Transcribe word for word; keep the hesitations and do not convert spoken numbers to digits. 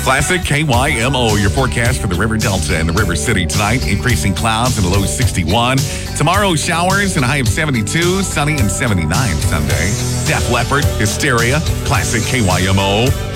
Classic K Y M O, your forecast for the River Delta and the River City tonight. Increasing clouds and a low sixty-one. Tomorrow, showers and a high of seventy-two. Sunny and seventy-nine Sunday. Def Leppard, Hysteria. Classic K Y M O.